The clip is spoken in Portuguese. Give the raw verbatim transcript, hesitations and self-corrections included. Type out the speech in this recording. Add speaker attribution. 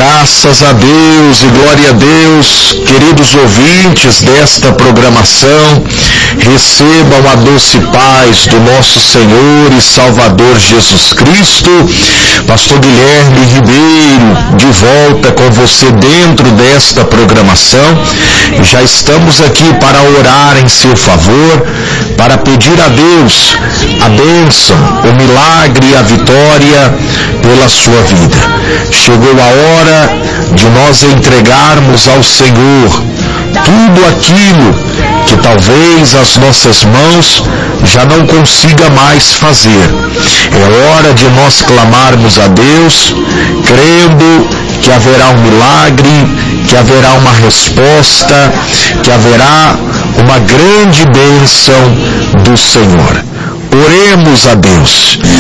Speaker 1: Graças a Deus e glória a Deus, queridos ouvintes desta programação, recebam a doce paz do nosso Senhor e Salvador Jesus Cristo. Pastor Guilherme Ribeiro, de volta com você dentro desta programação. Já estamos aqui para orar em seu favor, para pedir a Deus a bênção, o milagre e a vitória pela sua vida. Chegou a hora de nós entregarmos ao Senhor tudo aquilo que talvez as nossas mãos já não consiga mais fazer. É hora de nós clamarmos a Deus, crendo que haverá um milagre, que haverá uma resposta, que haverá uma grande bênção do Senhor. Oremos a Deus.